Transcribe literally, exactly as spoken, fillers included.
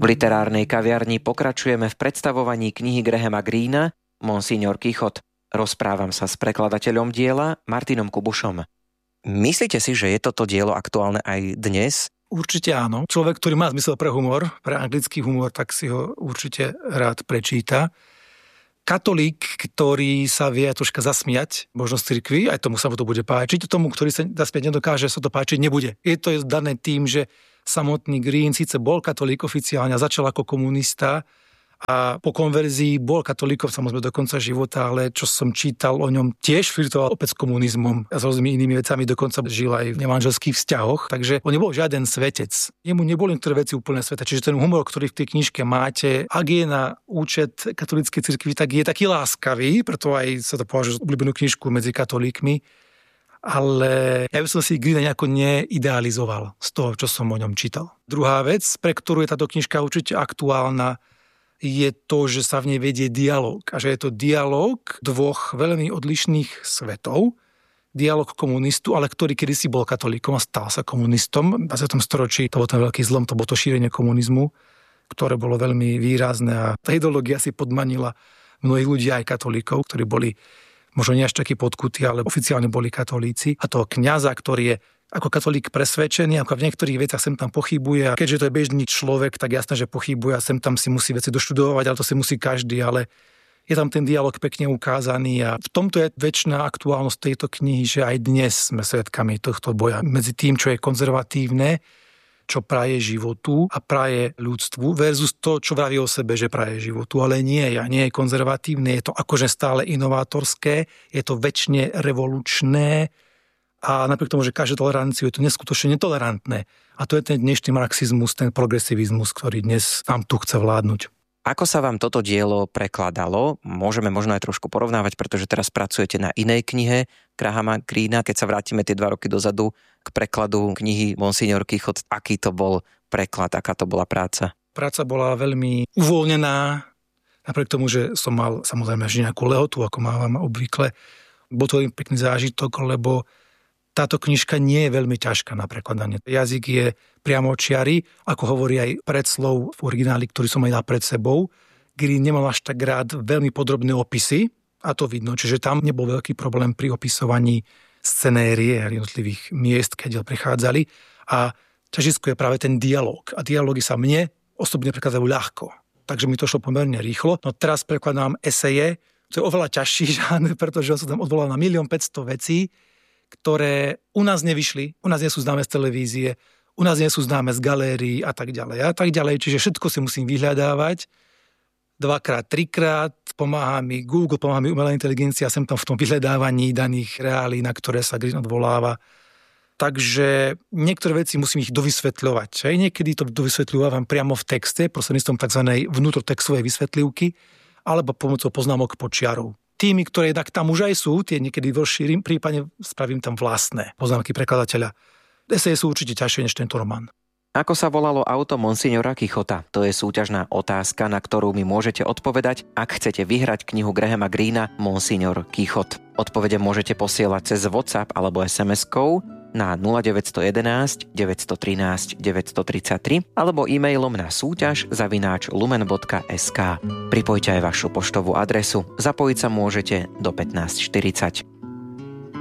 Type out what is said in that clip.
V literárnej kaviarni pokračujeme v predstavovaní knihy Grahama Greena Monsignor Quichotte. Rozprávam sa s prekladateľom diela Martinom Kubušom. Myslíte si, že je toto dielo aktuálne aj dnes? Určite áno. Človek, ktorý má zmysel pre humor, pre anglický humor, tak si ho určite rád prečíta. Katolík, ktorý sa vie troška zasmiať, možno z cirkvi, aj tomu sa mu to bude páčiť, tomu, ktorý sa zasmiať nedokáže, sa to páčiť nebude. Je to dané tým, že samotný Green síce bol katolík oficiálne a začal ako komunista a po konverzii bol katolíkom samozrejme do konca života, ale čo som čítal o ňom, tiež flirtoval opäť s komunizmom a s rôznymi inými vecami, dokonca žil aj v nemanželských vzťahoch, takže on nebol žiaden svetec. Jemu neboli niektoré veci úplne sveta, čiže ten humor, ktorý v tej knižke máte, ak je na účet katolíckej cirkvi, tak je taký láskavý, preto aj sa to považuje za obľúbenú knižku medzi katolíkmi. Ale ja by som si Greena nejako neidealizoval z toho, čo som o ňom čítal. Druhá vec, pre ktorú je táto knižka určite aktuálna, je to, že sa v nej vedie dialóg. A že je to dialóg dvoch veľmi odlišných svetov. Dialóg komunistu, ale ktorý kedysi bol katolíkom a stal sa komunistom. V dvadsiatom storočí to bol ten veľký zlom, to bolo to šírenie komunizmu, ktoré bolo veľmi výrazné a tá ideológia si podmanila mnohých ľudí, aj katolíkov, ktorí boli možno nie až takí podkutí, ale oficiálne boli katolíci. A toho kňaza, ktorý je ako katolík presvedčený, ako v niektorých veciach sem tam pochybuje. A keďže to je bežný človek, tak jasné, že pochybuje a sem tam si musí veci doštudovať, ale to si musí každý, ale je tam ten dialog pekne ukázaný a v tomto je väčšiná aktuálnosť tejto knihy, že aj dnes sme svedkami tohto boja medzi tým, čo je konzervatívne, čo praje životu a praje ľudstvu versus to, čo vraví o sebe, že praje životu, ale nie, ja nie je konzervatívne, je to akože stále inovátorské, je to väčšine revolučné a napriek tomu, že každé toleranciu je to neskutočne netolerantné. A to je ten dnešný marxizmus, ten progresivizmus, ktorý dnes nám tu chce vládnuť. Ako sa vám toto dielo prekladalo? Môžeme možno aj trošku porovnávať, pretože teraz pracujete na inej knihe Grahama Greena. Keď sa vrátime tie dva roky dozadu k prekladu knihy Monsignor Quichotte, aký to bol preklad, aká to bola práca? Práca bola veľmi uvoľnená, napriek tomu, že som mal samozrejme až nejakú lehotu, ako mávam obvykle. Bol to veľmi pekný zážitok, lebo táto knižka nie je veľmi ťažká na prekladanie. Jazyk je priamočiary, ako hovorí aj predslov v origináli, ktorý som aj dal pred sebou. Green nemal až tak rád veľmi podrobné opisy, a to vidno, čiže tam nebol veľký problém pri opisovaní scenérie jednotlivých miest, keď prichádzali. A ťažisko je práve ten dialóg. A dialógy sa mne osobne prekladajú ľahko. Takže mi to šlo pomerne rýchlo. No teraz prekladám eseje, to je oveľa ťažší žánr, pretože on sa tam odvolal na milión päťsto vecí, ktoré u nás nevyšli, u nás nie sú známe z televízie, u nás nie sú známe z galérií a tak ďalej a tak ďalej. Čiže všetko si musím vyhľadávať dvakrát, trikrát, pomáha mi Google, pomáha mi umelá inteligencia, sem tam v tom vyhľadávaní daných reálí, na ktoré sa Green odvoláva. Takže niektoré veci musím ich dovysvetľovať. Aj niekedy to dovysvetľujem priamo v texte, prostredníctvom tzv. Vnútrotextovej vysvetlivky, alebo pomocou poznámok počiarov. Tými, ktoré jednak tam už aj sú, tie niekedy rozšírim, prípadne spravím tam vlastné poznámky prekladateľa. Eseje sú určite ťažšie než tento román. Ako sa volalo auto Monsignora Quichotta? To je súťažná otázka, na ktorú mi môžete odpovedať, ak chcete vyhrať knihu Grahama Greena Monsignor Quichotte. Odpovede môžete posielať cez WhatsApp alebo es em eskou na nula deväť jedna jedna, deväť jedna tri, deväť tri tri alebo e-mailom na súťaž zavináč lumen bodka es ká. Pripojte aj vašu poštovú adresu. Zapojiť sa môžete do pätnásť štyridsať.